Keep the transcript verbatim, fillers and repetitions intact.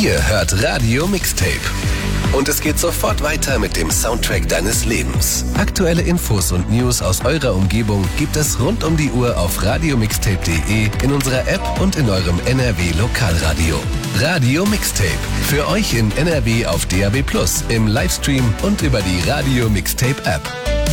Ihr hört Radio Mixtape. Und es geht sofort weiter mit dem Soundtrack deines Lebens. Aktuelle Infos und News aus eurer Umgebung gibt es rund um die Uhr auf radiomixtape punkt de, in unserer App und in eurem N R W Lokalradio. Radio Mixtape. Für euch in N R W auf D A B plus, im Livestream und über die Radio Mixtape App.